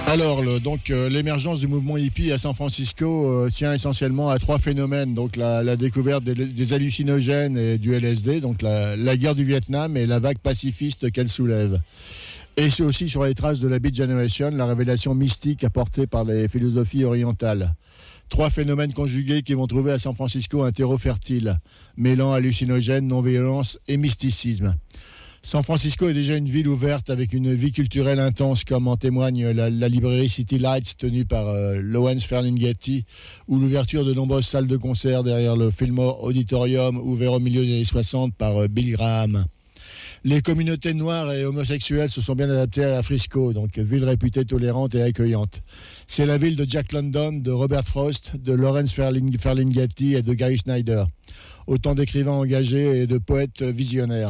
Alors, l'émergence du mouvement hippie à San Francisco tient essentiellement à trois phénomènes. Donc, la découverte des hallucinogènes et du LSD, donc la guerre du Vietnam et la vague pacifiste qu'elle soulève. Et c'est aussi sur les traces de la Beat Generation, la révélation mystique apportée par les philosophies orientales. Trois phénomènes conjugués qui vont trouver à San Francisco un terreau fertile, mêlant hallucinogènes, non-violence et mysticisme. San Francisco est déjà une ville ouverte avec une vie culturelle intense, comme en témoigne la librairie City Lights tenue par Lawrence Ferlinghetti, ou l'ouverture de nombreuses salles de concert derrière le Fillmore Auditorium, ouvert au milieu des années 60 par Bill Graham. Les communautés noires et homosexuelles se sont bien adaptées à Frisco, donc ville réputée tolérante et accueillante. C'est la ville de Jack London, de Robert Frost, de Lawrence Ferlinghetti et de Gary Snyder. Autant d'écrivains engagés et de poètes visionnaires.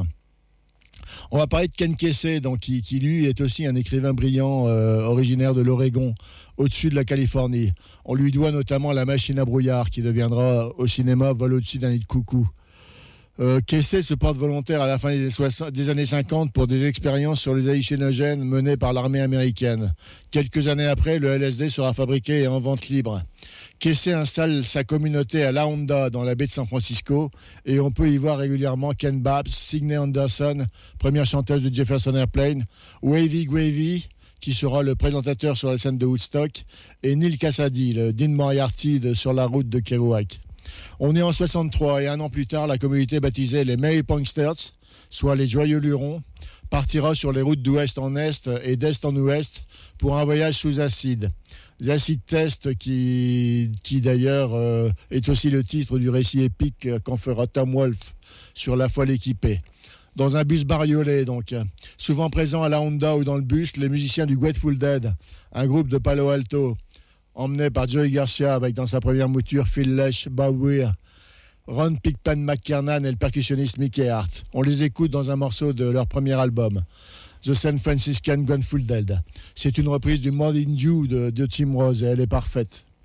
On va parler de Ken Kesey, donc, qui lui est aussi un écrivain brillant originaire de l'Oregon, au-dessus de la Californie. On lui doit notamment La Machine à brouillard, qui deviendra au cinéma Vol au-dessus d'un nid de coucou. Kesey se porte volontaire à la fin des années 50 pour des expériences sur les hallucinogènes menées par l'armée américaine. Quelques années après, le LSD sera fabriqué et en vente libre. Kesey installe sa communauté à La Honda, dans la baie de San Francisco, et on peut y voir régulièrement Ken Babs, Signe Anderson, première chanteuse de Jefferson Airplane, Wavy Gravy, qui sera le présentateur sur la scène de Woodstock, et Neil Cassady, le Dean Moriarty Sur la route de Kerouac. On est en 63 et un an plus tard, la communauté baptisée les Merry Punksters, soit les Joyeux Lurons, partira sur les routes d'ouest en est et d'est en ouest pour un voyage sous acide. L'acid test qui d'ailleurs est aussi le titre du récit épique qu'en fera Tom Wolfe sur La Folle équipée. Dans un bus bariolé, donc. Souvent présents à la Honda ou dans le bus, les musiciens du Grateful Dead, un groupe de Palo Alto, emmené par Joey Garcia avec dans sa première mouture Phil Lesh, Bob Weir, Ron Pickpan McKernan et le percussionniste Mickey Hart. On les écoute dans un morceau de leur premier album, The San Franciscan Grateful Dead. C'est une reprise du Morning Dew de Tim Rose et elle est parfaite.